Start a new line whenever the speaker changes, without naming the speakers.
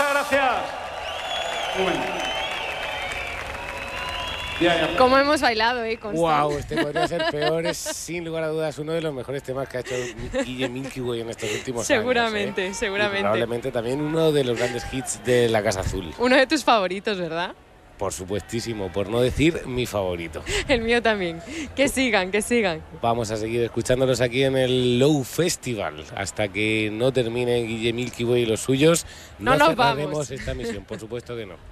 Muchas gracias. Un momento.
¿Cómo hemos bailado, Consta?
Wow, este podría ser peor. Es sin lugar a dudas uno de los mejores temas que ha hecho Guille Milky Way en estos últimos
seguramente,
años.
Seguramente.
Y probablemente también uno de los grandes hits de la Casa Azul.
Uno de tus favoritos, ¿verdad?
Por supuestísimo, por no decir mi favorito.
El mío también. Que sigan, que sigan.
Vamos a seguir escuchándolos aquí en el Low Festival. Hasta que no termine Guille Milky Way y los suyos,
no nos
cerraremos
vamos.
esta misión. Por supuesto que no.